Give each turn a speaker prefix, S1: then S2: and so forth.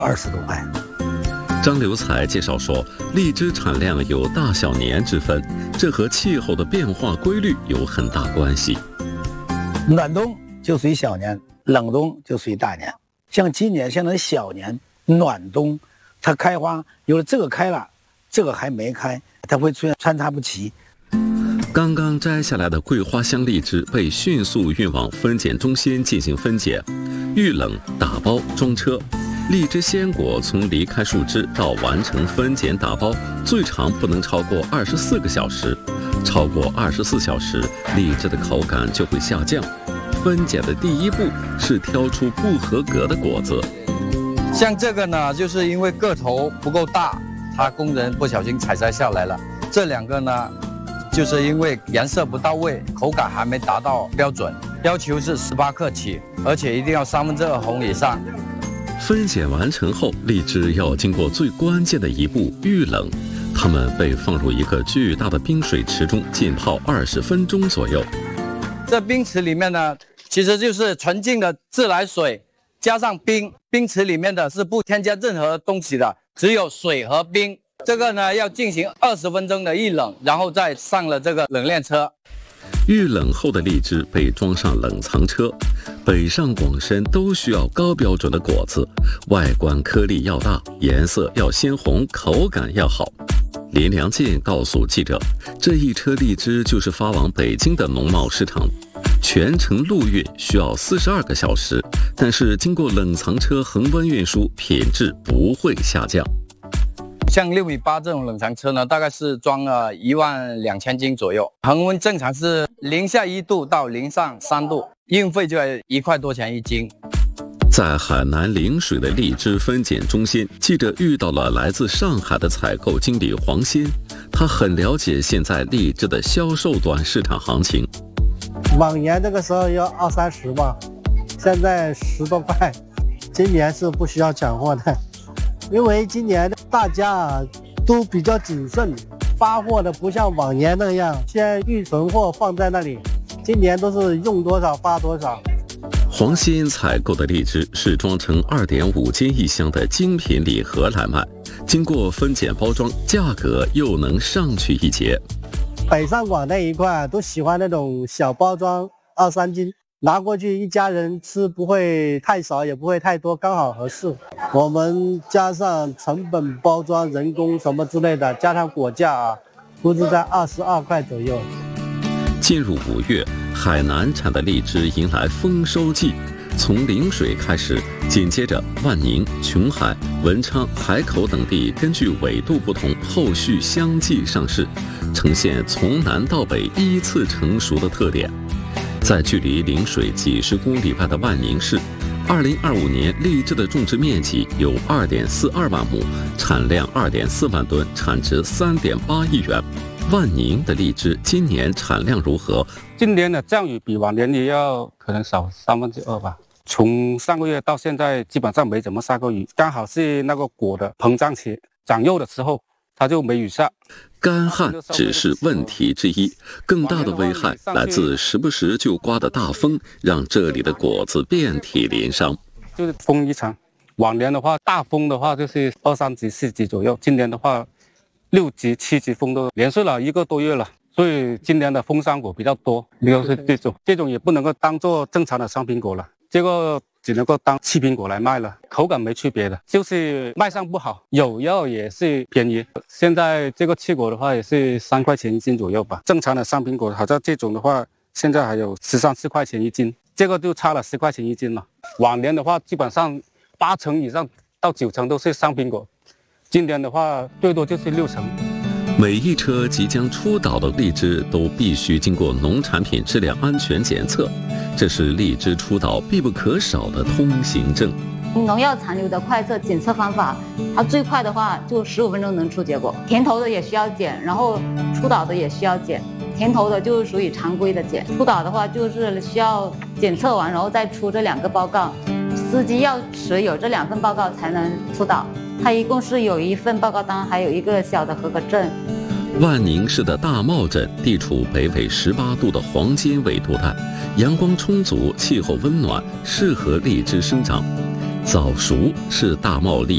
S1: 20多块。
S2: 张留才介绍说，荔枝产量有大小年之分，这和气候的变化规律有很大关系。
S1: 暖冬就属于小年，冷冬就属于大年。像今年现在小年暖冬，它开花有了这个开了，这个还没开，它会出现穿插不齐。
S2: 刚刚摘下来的桂花香荔枝被迅速运往分拣中心进行分拣，预冷、打包、装车。荔枝鲜果从离开树枝到完成分拣打包，最长不能超过24个小时。超过24小时，荔枝的口感就会下降。分拣的第一步是挑出不合格的果子。
S3: 像这个呢，就是因为个头不够大，它工人不小心采摘下来了。这两个呢，就是因为颜色不到位，口感还没达到标准，要求是18克起，而且一定要2/3红以上。
S2: 分拣完成后，荔枝要经过最关键的一步预冷，它们被放入一个巨大的冰水池中浸泡20分钟左右。
S3: 这冰池里面呢，其实就是纯净的自来水加上冰，冰池里面的是不添加任何东西的，只有水和冰。这个呢要进行20分钟的预冷，然后再上了这个冷链车。
S2: 预冷后的荔枝被装上冷藏车，北上广深都需要高标准的果子，外观颗粒要大，颜色要鲜红，口感要好。林良健告诉记者，这一车荔枝就是发往北京的农贸市场，全程陆运需要42个小时，但是经过冷藏车恒温运输，品质不会下降。
S3: 像6.8米这种冷藏车呢，大概是装了12000斤左右，恒温正常是零下1度到零上3度，运费就要1块多钱一斤。
S2: 在海南陵水的荔枝分拣中心，记者遇到了来自上海的采购经理黄鑫，他很了解现在荔枝的销售端市场行情。
S4: 往年这个时候要20-30吧，现在10多块，今年是不需要抢货的。因为今年大家都比较谨慎，发货的不像往年那样先预存货放在那里，今年都是用多少发多少。
S2: 黄鑫采购的荔枝是装成2.5斤一箱的精品礼盒来卖，经过分拣包装，价格又能上去一截。
S4: 北上广那一块都喜欢那种小包装2-3斤，拿过去一家人吃不会太少也不会太多，刚好合适。我们加上成本包装人工什么之类的，加上果价啊，估计在22块左右。
S2: 进入5月，海南产的荔枝迎来丰收季，从陵水开始，紧接着万宁、琼海、文昌、海口等地根据纬度不同，后续相继上市，呈现从南到北依次成熟的特点。在距离陵水几十公里外的万宁市，2025年荔枝的种植面积有2.42万亩，产量2.4万吨，产值3.8亿元。万宁的荔枝今年产量如何？
S5: 今年的降雨比往年也要可能少2/3吧。从上个月到现在，基本上没怎么下过雨，刚好是那个果的膨胀期、长肉的时候，它就没雨下。
S2: 干旱只是问题之一，更大的危害来自时不时就刮的大风，让这里的果子遍体鳞伤。
S5: 就是风一场，往年的话大风的话就是2、3级、4级左右，今年的话6级、7级风都连续了1个多月了，所以今年的风霜果比较多。就是这种也不能够当做正常的商品果了，这个只能够当气品果来卖了，口感没区别的，就是卖相不好，有药也是便宜。现在这个气果的话也是3块钱一斤左右吧，正常的商品果好像这种的话，现在还有13、14块钱一斤，这个就差了10块钱一斤了。往年的话，基本上8成以上到9成都是商品果，今年的话最多就是6成。
S2: 每一车即将出岛的荔枝都必须经过农产品质量安全检测，这是荔枝出岛必不可少的通行证。
S6: 农药残留的快测检测方法，它最快的话就15分钟能出结果，甜头的也需要检，然后出岛的也需要检。甜头的就是属于常规的检，出岛的话就是需要检测完，然后再出这2个报告，司机要持有这2份报告才能出岛。它一共是有1份报告单，还有1个小的合格证。
S2: 万宁市的大茂镇地处北纬18度的黄金纬度带，阳光充足，气候温暖，适合荔枝生长。早熟是大茂荔